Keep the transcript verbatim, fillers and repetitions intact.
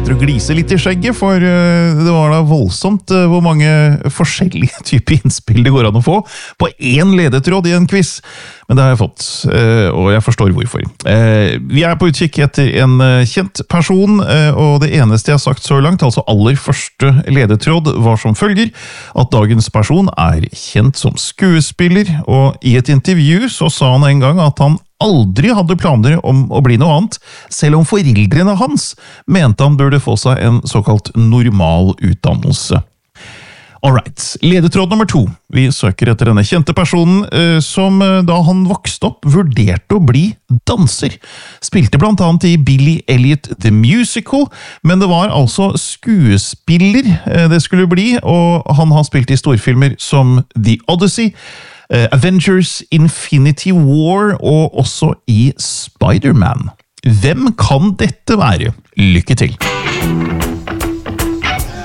sitter og gliser litt i skjegget, for det var da voldsomt hvor mange forskjellige typer innspill det går an å få på én ledetråd i en quiz. Men det har jeg fått, og jeg forstår hvorfor. Vi er på utkikk etter en kjent person, og det eneste jeg har sagt så langt, altså aller første ledetråd, var som følger, at dagens person er kjent som skuespiller, og i et intervju så sa han en gang at han aldri hadde planer om å bli noe annet, selv om foreldrene hans mente han burde få seg en såkalt normal utdannelse. Alright, ledetråd nummer to. Vi søker etter denne kjente personen som da han vokste opp vurderte å bli danser. Spilte blant annet i Billy Elliot The Musical, men det var altså skuespiller det skulle bli, og han har spilt i storfilmer som The Odyssey, Avengers, Infinity War og også i Spider-Man. Hvem kan dette være? Lykke til!